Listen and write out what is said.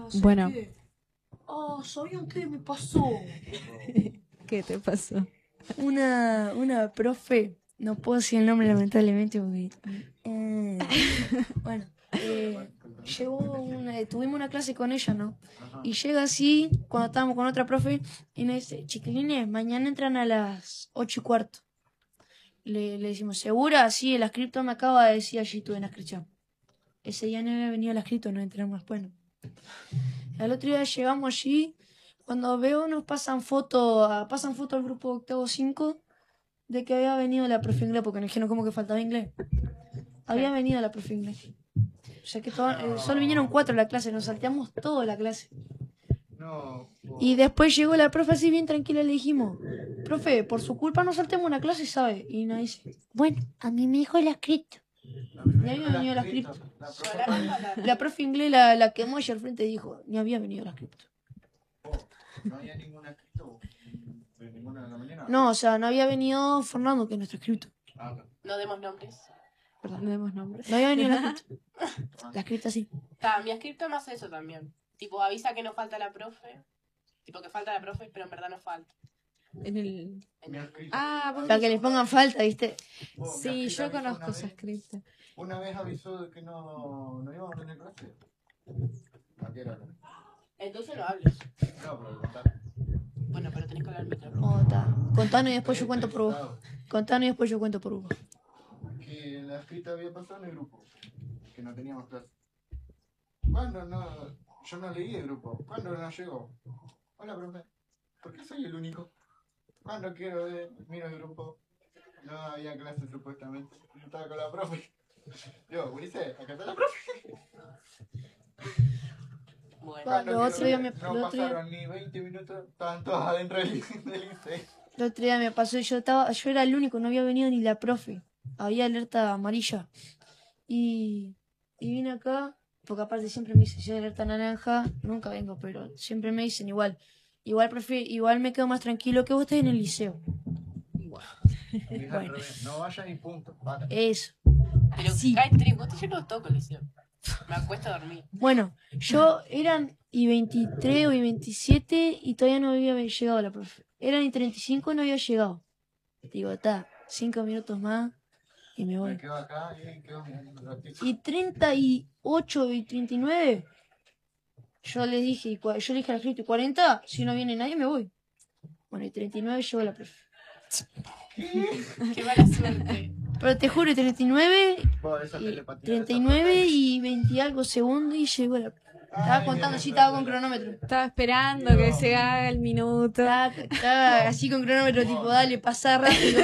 Bueno. ¿Sabían qué me pasó? ¿Qué te pasó? Una profe, no puedo decir el nombre lamentablemente porque... bueno, tuvimos una clase con ella, ¿no? Y llega así, cuando estábamos con otra profe, y nos dice, chiquilines, mañana entran a las 8:15. Le decimos, ¿segura? Sí, el ascripto me acaba de decir allí, tuve en la inscripción. Ese día no había venido el ascripto, no entramos después, ¿no? Al otro día llegamos allí, cuando veo nos pasan foto al grupo octavo 5 de que había venido la profe inglés, porque nos dijeron como que faltaba inglés. Había venido la profe inglés. O sea que solo vinieron 4 a la clase, nos salteamos toda la clase. Y después llegó la profe así bien tranquila y le dijimos, profe, por su culpa no saltemos una clase, ¿sabe? Y nos dice, bueno, a mí me dijo el escrito. Ni había venido el escrito. La profe inglés, la que allá al frente dijo, ni había venido el escrito. ¿No había ningún escrito de ninguna de la mañana? No, o sea, no había venido Fernando, que es nuestro escrito. No demos nombres. Perdón, no demos nombres. No había venido el escrito. La escrita sí. Mi escrito no hace eso también. Tipo, avisa que no falta la profe. Tipo, que falta la profe, pero en verdad no falta. En el... Ah, Para que les pongan falta, ¿viste? Sí, yo conozco esa escrita. Una vez avisó de que no íbamos a tener clase. ¿A qué hora? Entonces no hables. No, pero contar. Bueno, pero tenés que hablar al micrófono. Contanos y después yo cuento por vos. Contanos y después yo cuento por vos. Que la escrita había pasado en el grupo. Que no teníamos clase. ¿Cuándo no? Yo no leí el grupo. ¿Cuándo no llegó? Hola, profe. ¿Por qué soy el único? ¿Cuándo quiero ver? Miro el grupo. No había clase supuestamente. Yo estaba con la profe. Yo, Ulises, acá está la profe. Bueno, Lo otro día me No pasaron ni 20 minutos, estaban todos adentro del liceo. El otro día me pasó, yo era el único, no había venido ni la profe. Había alerta amarilla. Y vine acá, porque aparte siempre me dicen, si hay alerta naranja, nunca vengo, pero siempre me dicen igual. Igual me quedo más tranquilo que vos estés en el liceo. Bueno. No vayas y punto. Para. Eso. pero Sí. cae trincote, yo no toco el liceo. Me acuesto a dormir. Bueno, yo eran y 23 o y 27 y todavía no había llegado la profe. Eran y 35 y no había llegado. Digo, 5 minutos más y me voy. Me quedo acá y quedo mirando un ratito. Y 38 y 39, yo les dije al escrito, y 40, si no viene nadie me voy. Bueno, y 39 llegó la profe. Qué mala suerte. Pero te juro, 39 Esa y telepatía, 39 y 20 y algo segundos y llegó la profe. Estaba contando, sí, estaba con cronómetro. Estaba esperando que se haga el minuto. Estaba así con cronómetro, tipo, dale, pasá rápido.